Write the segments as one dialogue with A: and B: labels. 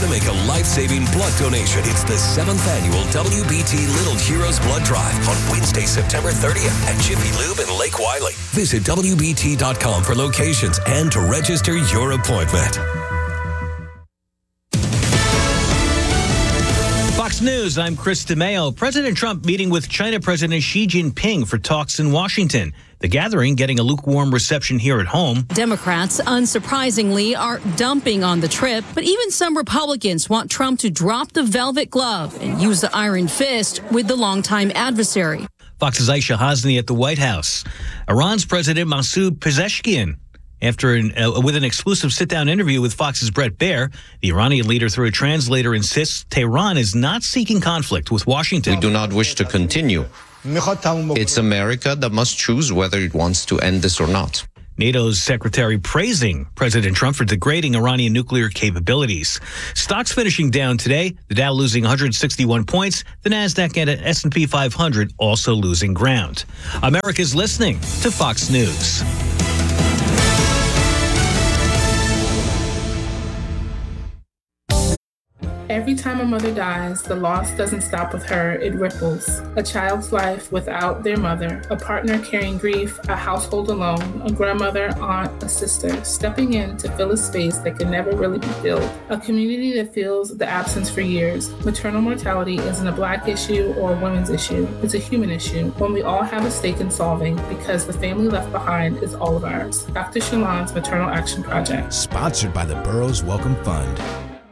A: make a life-saving blood donation. It's the 7th annual WBT Little Heroes Blood Drive on Wednesday, September 30th at Jiffy Lube in Lake Wiley. Visit WBT.com for locations and to register your appointment.
B: Fox News, I'm Chris DeMeo. President Trump meeting with China President Xi Jinping for talks in Washington. The gathering getting a lukewarm reception here at home.
C: Democrats, unsurprisingly, are dumping on the trip, but even some Republicans want Trump to drop the velvet glove and use the iron fist with the longtime adversary.
B: Fox's Aisha Hasni at the White House. Iran's President Masoud Pezeshkian. With an exclusive sit-down interview with Fox's Bret Baier, the Iranian leader, through a translator, insists Tehran is not seeking conflict with Washington.
D: We do not wish to continue. It's America that must choose whether it wants to end this or not.
B: NATO's secretary praising President Trump for degrading Iranian nuclear capabilities. Stocks finishing down today, the Dow losing 161 points, the Nasdaq and S&P 500 also losing ground. America's listening to Fox News.
E: Every time a mother dies, the loss doesn't stop with her, it ripples. A child's life without their mother, a partner carrying grief, a household alone, a grandmother, aunt, a sister, stepping in to fill a space that can never really be filled. A community that feels the absence for years. Maternal mortality isn't a Black issue or a women's issue. It's a human issue, one we all have a stake in solving because the family left behind is all of ours. Dr. Shalon's Maternal Action Project.
F: Sponsored by the Burroughs Welcome Fund.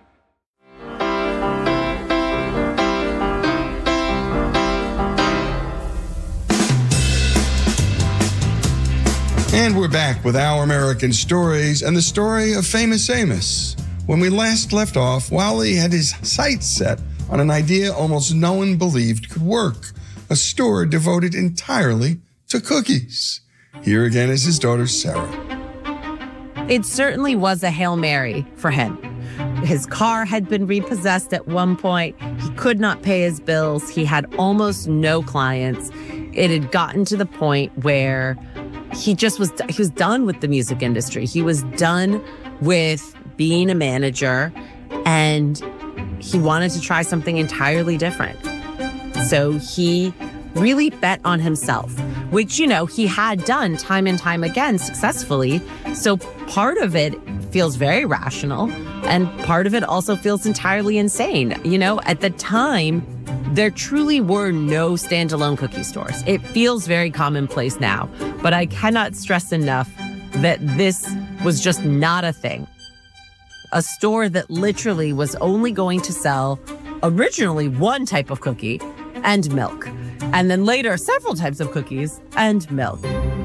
G: And we're back with Our American Stories and the story of Famous Amos. When we last left off, Wally had his sights set on an idea almost no one believed could work, a store devoted entirely to cookies. Here again is his daughter, Sarah.
H: It certainly was a Hail Mary for him. His car had been repossessed at one point. He could not pay his bills. He had almost no clients. It had gotten to the point where he was done with the music industry. He was done with being a manager, and he wanted to try something entirely different. So he really bet on himself, which, he had done time and time again successfully. So part of it feels very rational, and part of it also feels entirely insane. At the time, there truly were no standalone cookie stores. It feels very commonplace now, but I cannot stress enough that this was just not a thing. A store that literally was only going to sell originally one type of cookie and milk, and then later several types of cookies and milk.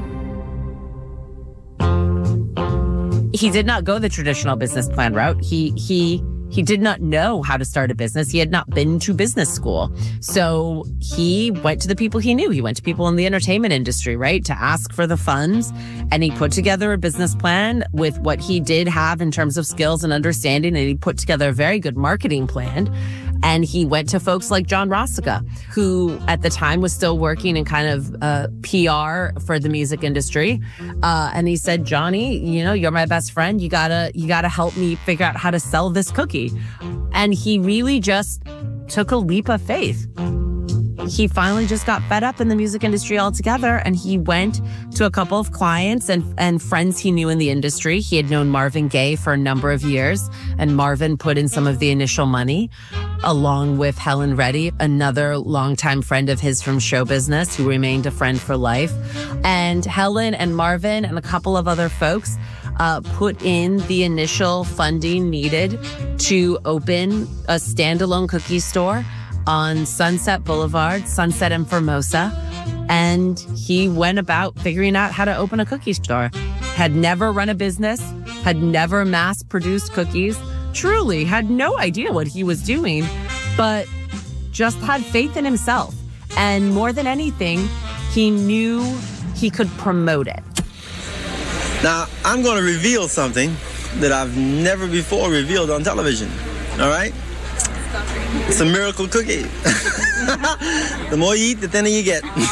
H: He did not go the traditional business plan route. He did not know how to start a business. He had not been to business school. So he went to the people he knew. He went to people in the entertainment industry, right, to ask for the funds. And he put together a business plan with what he did have in terms of skills and understanding. And he put together a very good marketing plan. And he went to folks like John Rossica, who at the time was still working in kind of PR for the music industry. And he said, Johnny, you're my best friend. You gotta help me figure out how to sell this cookie. And he really just took a leap of faith. He finally just got fed up in the music industry altogether, and he went to a couple of clients and friends he knew in the industry. He had known Marvin Gaye for a number of years, and Marvin put in some of the initial money, along with Helen Reddy, another longtime friend of his from show business who remained a friend for life. And Helen and Marvin and a couple of other folks put in the initial funding needed to open a standalone cookie store on Sunset Boulevard, Sunset and Formosa. And he went about figuring out how to open a cookie store. Had never run a business, had never mass-produced cookies, truly had no idea what he was doing, but just had faith in himself. And more than anything, he knew he could promote it.
I: Now, I'm going to reveal something that I've never before revealed on television, all right? It's a miracle cookie. The more you eat, the thinner you get.
J: Okay,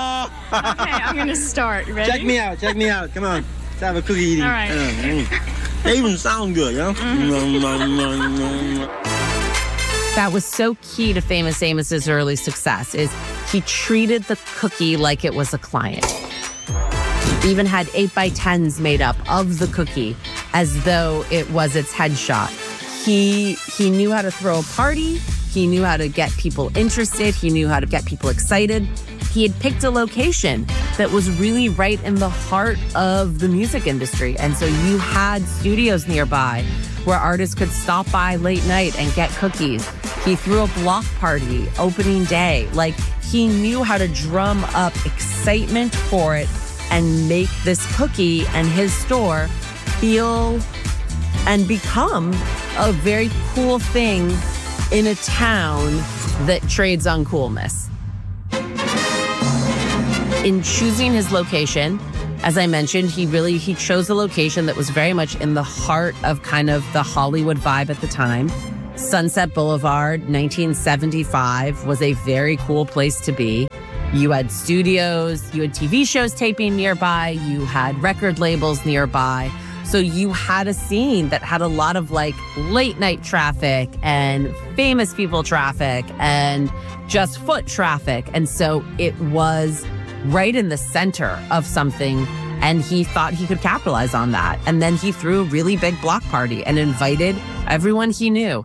J: I'm going to start. Ready?
I: Check me out. Come on. Let's have a cookie eating.
J: All right.
I: They even sound good, you know?
H: That was so key to Famous Amos's early success, is he treated the cookie like it was a client. He even had 8x10s made up of the cookie as though it was its headshot. He knew how to throw a party. He knew how to get people interested. He knew how to get people excited. He had picked a location that was really right in the heart of the music industry. And so you had studios nearby where artists could stop by late night and get cookies. He threw a block party opening day. Like, he knew how to drum up excitement for it and make this cookie and his store feel and become a very cool thing in a town that trades on coolness. In choosing his location, as I mentioned, he chose a location that was very much in the heart of kind of the Hollywood vibe at the time. Sunset Boulevard, 1975, was a very cool place to be. You had studios, you had TV shows taping nearby, you had record labels nearby. So you had a scene that had a lot of like late night traffic and famous people traffic and just foot traffic. And so it was right in the center of something, and he thought he could capitalize on that. And then he threw a really big block party and invited everyone he knew.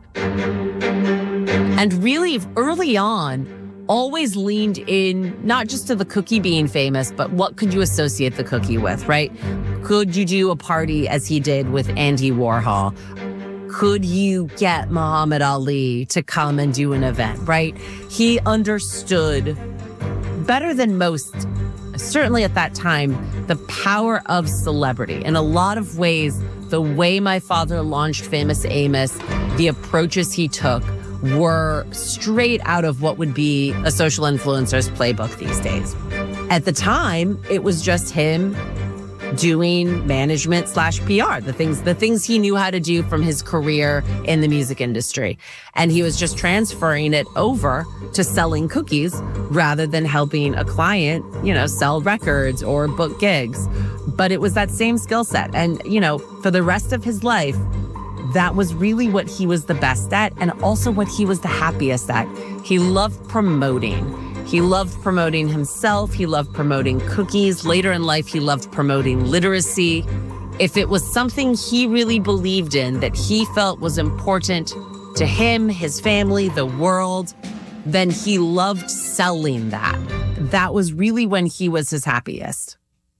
H: And really early on, always leaned in not just to the cookie being famous, but what could you associate the cookie with, right? Could you do a party as he did with Andy Warhol? Could you get Muhammad Ali to come and do an event, right? He understood better than most, certainly at that time, the power of celebrity. In a lot of ways, the way my father launched Famous Amos, the approaches he took were straight out of what would be a social influencer's playbook these days. At the time, it was just him doing management /PR, the things he knew how to do from his career in the music industry. And he was just transferring it over to selling cookies rather than helping a client, sell records or book gigs. But it was that same skill set. And, for the rest of his life, that was really what he was the best at, and also what he was the happiest at. He loved promoting. He loved promoting himself. He loved promoting cookies. Later in life, he loved promoting literacy. If it was something he really believed in, that he felt was important to him, his family, the world, then he loved selling that. That was really when he was his happiest.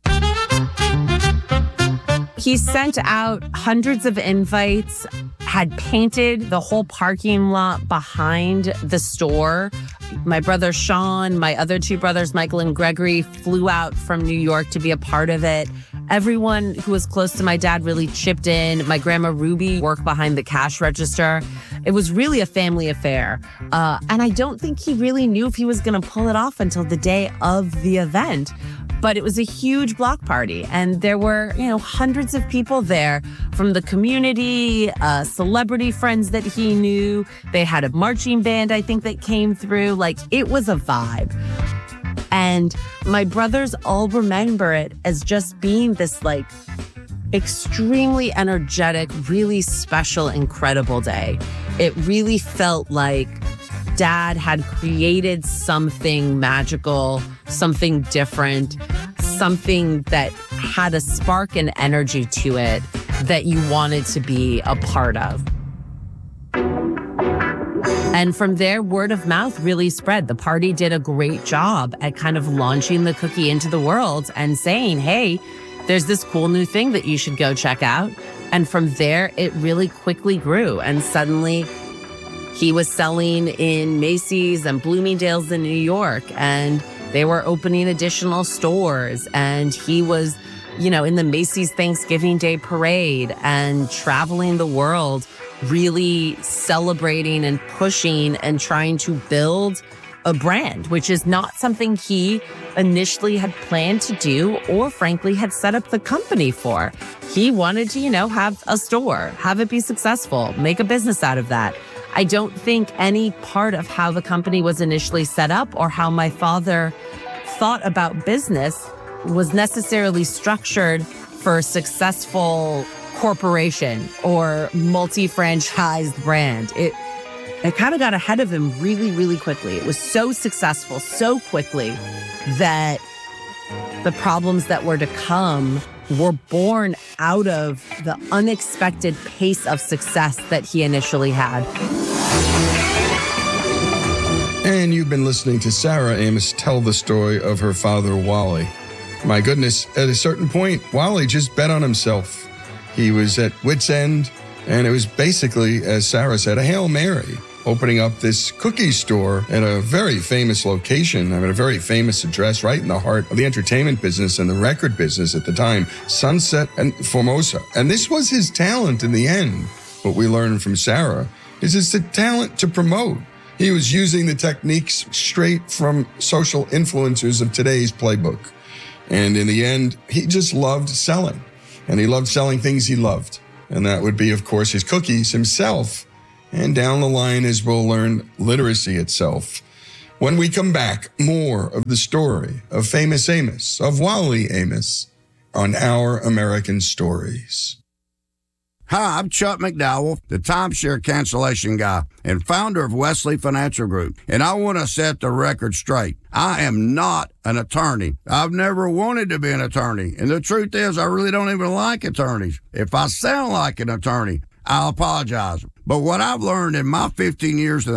H: He sent out hundreds of invites, had painted the whole parking lot behind the store. My brother Sean, my other two brothers, Michael and Gregory, flew out from New York to be a part of it. Everyone who was close to my dad really chipped in. My grandma Ruby worked behind the cash register. It was really a family affair. And I don't think he really knew if he was going to pull it off until the day of the event. But it was a huge block party, and there were, hundreds of people there from the community, celebrity friends that he knew. They had a marching band, I think, that came through. Like, it was a vibe. And my brothers all remember it as just being this, like, extremely energetic, really special, incredible day. It really felt like Dad had created something magical, something different, something that had a spark and energy to it that you wanted to be a part of. And from there, word of mouth really spread. The party did a great job at kind of launching the cookie into the world and saying, hey, there's this cool new thing that you should go check out. And from there, it really quickly grew. And suddenly, he was selling in Macy's and Bloomingdale's in New York, and they were opening additional stores. And he was, in the Macy's Thanksgiving Day Parade and traveling the world, really celebrating and pushing and trying to build a brand, which is not something he initially had planned to do or frankly had set up the company for. He wanted to, have a store, have it be successful, make a business out of that. I don't think any part of how the company was initially set up or how my father thought about business was necessarily structured for successful corporation or multi-franchised brand. It kind of got ahead of him really, really quickly. It was so successful so quickly that the problems that were to come were born out of the unexpected pace of success that he initially had.
G: And you've been listening to Sarah Amos tell the story of her father, Wally. My goodness, at a certain point, Wally just bet on himself. He was at wit's end, and it was basically, as Sarah said, a Hail Mary, opening up this cookie store at a very famous location, a very famous address right in the heart of the entertainment business and the record business at the time, Sunset and Formosa. And this was his talent in the end. What we learned from Sarah is it's the talent to promote. He was using the techniques straight from social influencers of today's playbook. And in the end, he just loved selling. And he loved selling things he loved. And that would be, of course, his cookies, himself. And down the line, as we'll learn, literacy itself. When we come back, more of the story of Famous Amos, of Wally Amos, on Our American Stories.
J: Hi, I'm Chuck McDowell, the timeshare cancellation guy and founder of Wesley Financial Group. And I want to set the record straight. I am not an attorney. I've never wanted to be an attorney. And the truth is, I really don't even like attorneys. If I sound like an attorney, I'll apologize. But what I've learned in my 15 years in